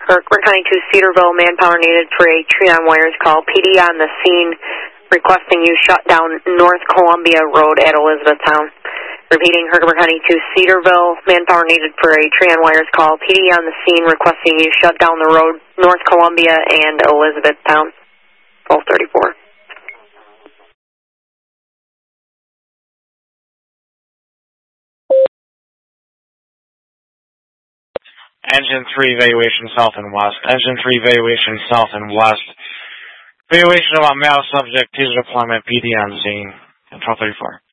Herkimer County 2 Cedarville, manpower needed for a tree on wires call. PD on the scene requesting you shut down North Columbia Road at Elizabethtown. Repeating, Herkimer County 2 Cedarville, manpower needed for a tree on wires call. PD on the scene requesting you shut down the road North Columbia and Elizabethtown. 1234. Engine 3, evaluation south and west. Engine 3, evaluation south and west. Evaluation about male subject, taser deployment, PD on scene. 1234.